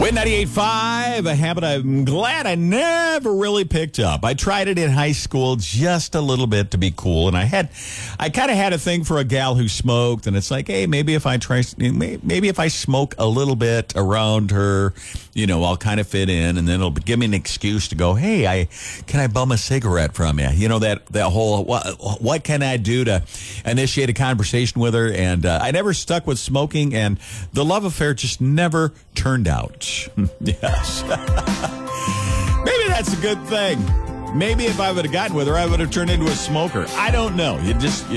Win 98.5, a habit I'm glad I never really picked up. I tried it in high school just a little bit to be cool, and I kind of had a thing for a gal who smoked, and it's like, hey, maybe if I smoke a little bit around her, I'll kind of fit in, and then it'll give me an excuse to go, hey, can I bum a cigarette from you? That whole, what can I do to initiate a conversation with her? And I never stuck with smoking, and the love affair just never turned out. Yes. Maybe that's a good thing. Maybe if I would have gotten with her, I would have turned into a smoker. I don't know. You